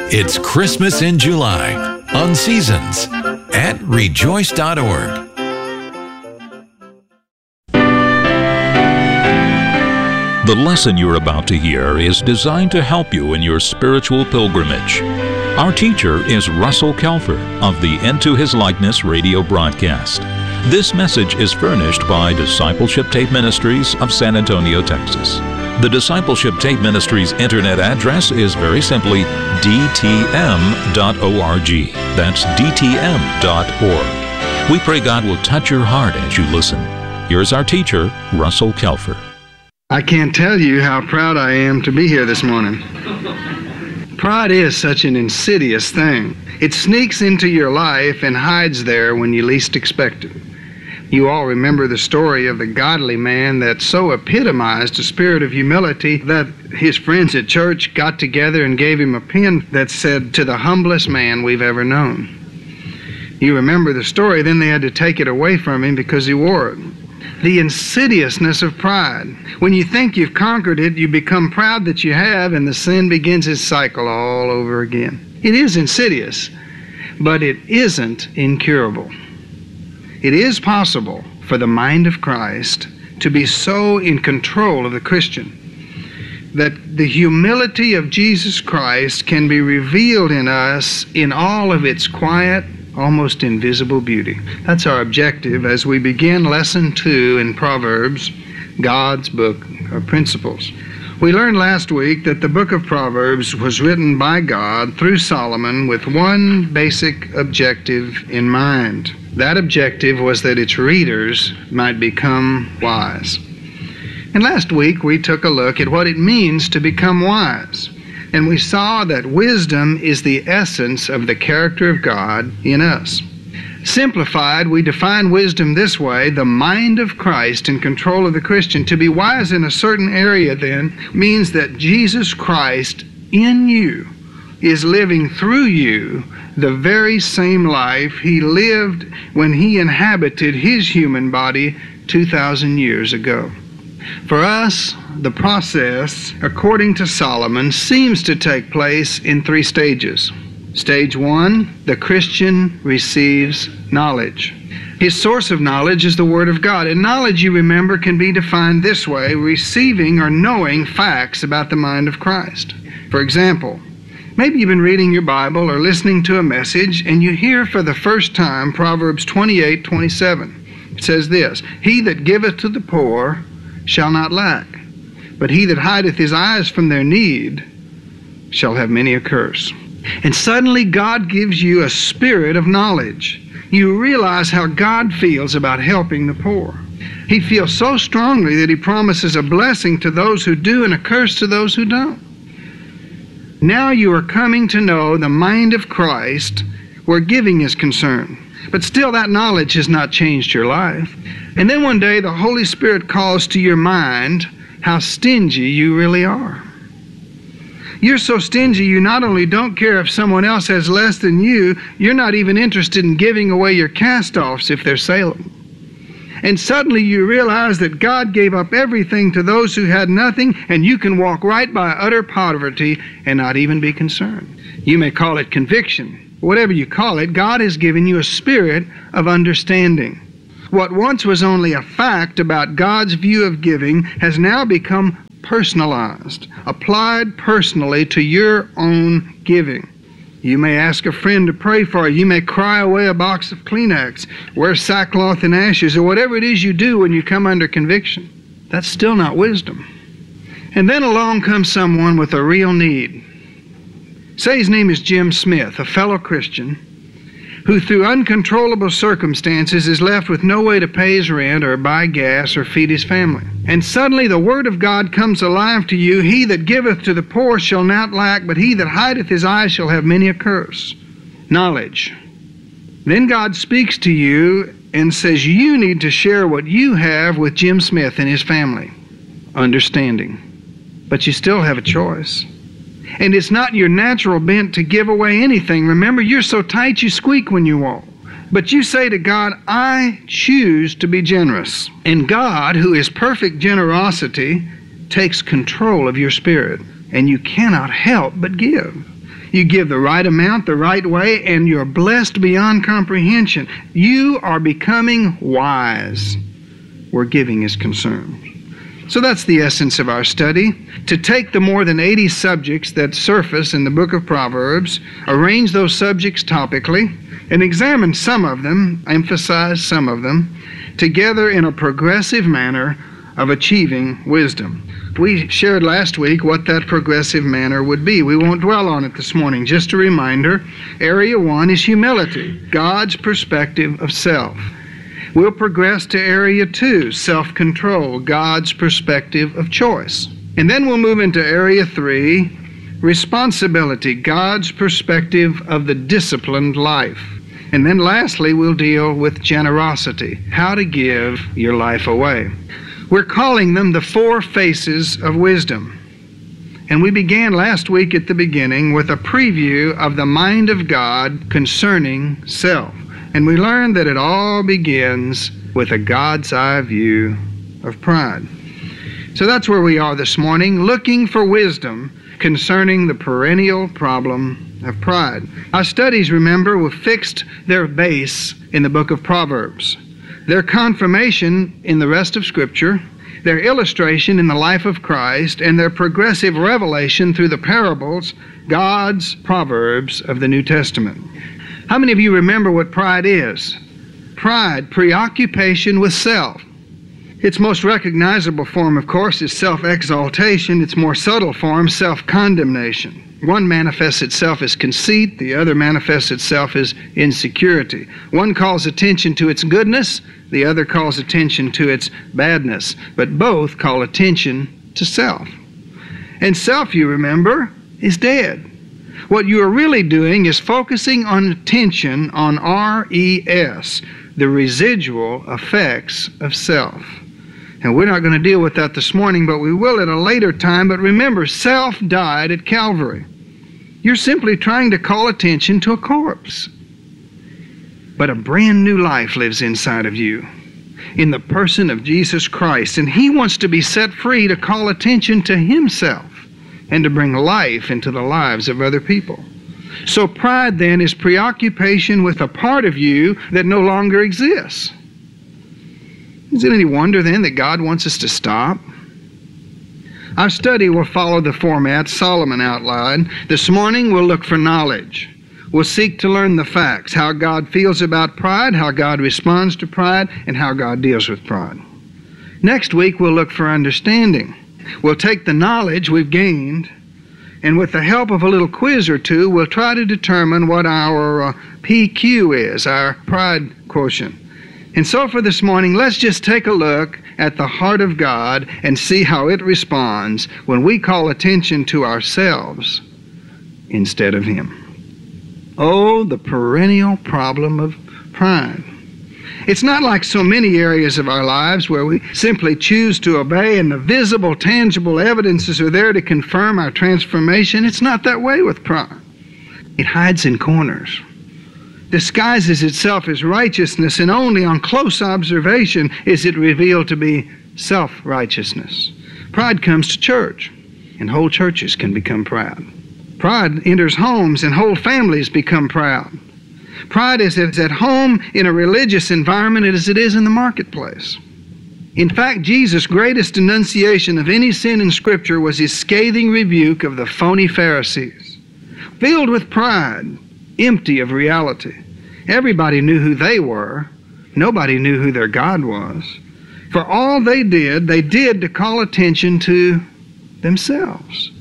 It's Christmas in July on Seasons at rejoice.org. The lesson you're about to hear is designed to help you in your spiritual pilgrimage. Our teacher is Russell Kelfer of the Into His Likeness radio broadcast. This message is furnished by Discipleship Tape Ministries of San Antonio, Texas. The Discipleship Tape Ministries internet address is very simply dtm.org. That's dtm.org. We pray God will touch your heart as you listen. Here's our teacher, Russell Kelfer. I can't tell you how proud I am to be here this morning. Pride is such an insidious thing. It sneaks into your life and hides there when you least expect it. You all remember the story of the godly man that so epitomized a spirit of humility that his friends at church got together and gave him a pin that said, "To the humblest man we've ever known." You remember the story, then they had to take it away from him because he wore it. The insidiousness of pride. When you think you've conquered it, you become proud that you have, and the sin begins its cycle all over again. It is insidious, but it isn't incurable. It is possible for the mind of Christ to be so in control of the Christian that the humility of Jesus Christ can be revealed in us in all of its quiet, almost invisible beauty. That's our objective as we begin Lesson 2 in Proverbs, God's book of principles. We learned last week that the book of Proverbs was written by God through Solomon with one basic objective in mind. That objective was that its readers might become wise. And last week we took a look at what it means to become wise. And we saw that wisdom is the essence of the character of God in us. Simplified, we define wisdom this way: the mind of Christ in control of the Christian. To be wise in a certain area, then, means that Jesus Christ in you is living through you the very same life he lived when he inhabited his human body 2,000 years ago. For us, the process, according to Solomon, seems to take place in 3 stages. Stage 1, the Christian receives knowledge. His source of knowledge is the Word of God. And knowledge, you remember, can be defined this way: receiving or knowing facts about the mind of Christ. For example, maybe you've been reading your Bible or listening to a message, and you hear for the first time Proverbs 28:27. It says this: "He that giveth to the poor shall not lack, but he that hideth his eyes from their need shall have many a curse." And suddenly God gives you a spirit of knowledge. You realize how God feels about helping the poor. He feels so strongly that he promises a blessing to those who do and a curse to those who don't. Now you are coming to know the mind of Christ where giving is concerned. But still, that knowledge has not changed your life. And then one day the Holy Spirit calls to your mind how stingy you really are. You're so stingy you not only don't care if someone else has less than you, you're not even interested in giving away your cast-offs if they're saleable. And suddenly you realize that God gave up everything to those who had nothing, and you can walk right by utter poverty and not even be concerned. You may call it conviction. Whatever you call it, God has given you a spirit of understanding. What once was only a fact about God's view of giving has now become personalized, applied personally to your own giving. You may ask a friend to pray for you. You may cry away a box of Kleenex, wear sackcloth and ashes, or whatever it is you do when you come under conviction. That's still not wisdom. And then along comes someone with a real need. Say his name is Jim Smith, a fellow Christian, who through uncontrollable circumstances is left with no way to pay his rent or buy gas or feed his family. And suddenly the Word of God comes alive to you: "He that giveth to the poor shall not lack, but he that hideth his eyes shall have many a curse." Knowledge. Then God speaks to you and says you need to share what you have with Jim Smith and his family. Understanding. But you still have a choice. And it's not your natural bent to give away anything. Remember, you're so tight you squeak when you walk. But you say to God, "I choose to be generous." And God, who is perfect generosity, takes control of your spirit, and you cannot help but give. You give the right amount, the right way, and you're blessed beyond comprehension. You are becoming wise where giving is concerned. So that's the essence of our study, to take the more than 80 subjects that surface in the book of Proverbs, arrange those subjects topically, and examine some of them, emphasize some of them, together in a progressive manner of achieving wisdom. We shared last week what that progressive manner would be. We won't dwell on it this morning. Just a reminder, Area 1 is humility, God's perspective of self. We'll progress to Area 2, self-control, God's perspective of choice. And then we'll move into Area 3, responsibility, God's perspective of the disciplined life. And then lastly, we'll deal with generosity, how to give your life away. We're calling them the 4 faces of wisdom. And we began last week at the beginning with a preview of the mind of God concerning self. And we learned that it all begins with a God's eye view of pride. So that's where we are this morning, looking for wisdom concerning the perennial problem of pride. Our studies, remember, were fixed their base in the book of Proverbs, their confirmation in the rest of Scripture, their illustration in the life of Christ, and their progressive revelation through the parables, God's proverbs of the New Testament. How many of you remember what pride is? Pride, preoccupation with self. Its most recognizable form, of course, is self-exaltation. Its more subtle form, self-condemnation. One manifests itself as conceit, the other manifests itself as insecurity. One calls attention to its goodness, the other calls attention to its badness, but both call attention to self. And self, you remember, is dead. What you are really doing is focusing on attention on RES, the residual effects of self. And we're not going to deal with that this morning, but we will at a later time. But remember, self died at Calvary. You're simply trying to call attention to a corpse. But a brand new life lives inside of you in the person of Jesus Christ. And He wants to be set free to call attention to Himself and to bring life into the lives of other people. So pride then is preoccupation with a part of you that no longer exists. Is it any wonder then that God wants us to stop? Our study will follow the format Solomon outlined. This morning we'll look for knowledge. We'll seek to learn the facts, how God feels about pride, how God responds to pride, and how God deals with pride. Next week we'll look for understanding. We'll take the knowledge we've gained, and with the help of a little quiz or two, we'll try to determine what our PQ is, our pride quotient. And so for this morning, let's just take a look at the heart of God and see how it responds when we call attention to ourselves instead of Him. Oh, the perennial problem of pride. It's not like so many areas of our lives where we simply choose to obey and the visible, tangible evidences are there to confirm our transformation. It's not that way with pride. It hides in corners, disguises itself as righteousness, and only on close observation is it revealed to be self-righteousness. Pride comes to church, and whole churches can become proud. Pride enters homes, and whole families become proud. Pride is at home in a religious environment as it is in the marketplace. In fact, Jesus' greatest denunciation of any sin in Scripture was His scathing rebuke of the phony Pharisees. Filled with pride, empty of reality. Everybody knew who they were. Nobody knew who their God was. For all they did to call attention to themselves.